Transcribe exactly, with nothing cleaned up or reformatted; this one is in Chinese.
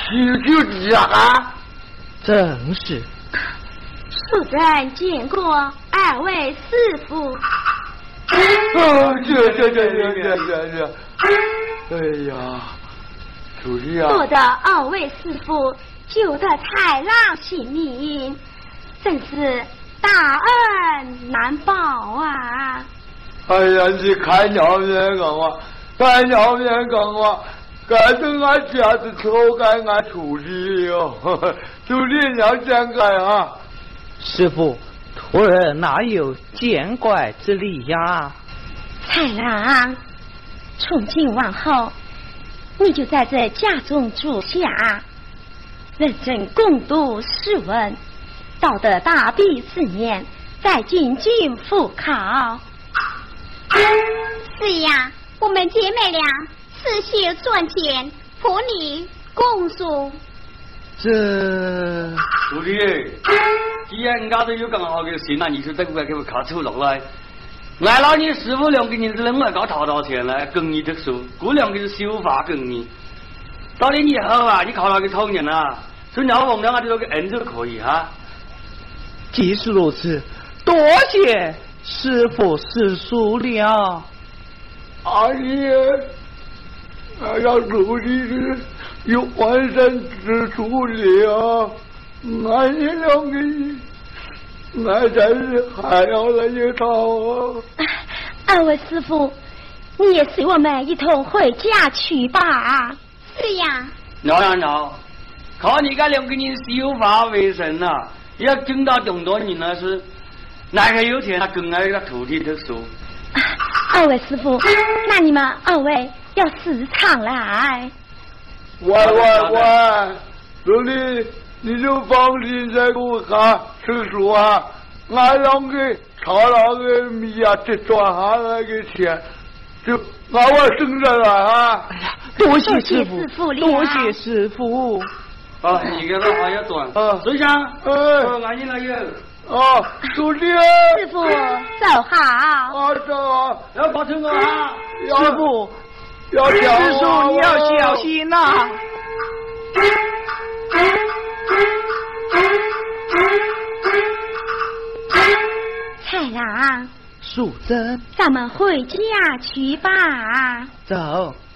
就就这啊？ 正是。 素贞见过二位师傅。 哦，这这这这这这这，哎呀，徒弟啊！ 多得二位师傅救得豺狼性命，真是大恩难报啊！ 哎呀，你看鸟面讲话，看鸟面讲话，该等俺家子头该俺徒弟哟，徒弟要见怪啊！ 师傅，徒儿哪有见怪之理呀？ 豺狼，从今往后，你就在这家中住下，认真攻读诗文，到得大毕四年，再进京复考。 是呀，我们姐妹俩刺绣赚钱，妇女共宿。 这徒弟，既然俺都有咁好嘅事，那你就等我给我考出落来。俺老你师傅两个人只能外搞掏掏钱来供你读书，过两个是修法供你。到你以后啊，你考那个头年啊，所以你要忘了俺这个恩就可以哈。 既是如此，多谢师傅师叔了。 阿爷，俺要徒弟是有万善之处了，俺也两个人。俺真是还要了一套啊！ 二位师傅，你也随我们一同回家去吧。 是呀。 喏喏喏，靠你家两个人修法为生呐、啊，要挣到这么多人那是，哪个有钱他跟俺个徒弟读书。 二位师傅，那你们二位要时常来。 喂喂喂，徒弟。你就放心在给我看吃书啊！俺让给炒那个米啊，这赚下来的钱，就俺我省着了啊！ 哎呀，多谢师傅，多谢师傅。 啊，你给他还要赚啊！水香， 哎， 俺进来有。 啊，徒弟。 师傅走好。 啊，走啊！ 要保重啊！ 师傅， 要师叔你要小心呐、啊。 豺狼， 淑贞， 咱们回家去吧。 走。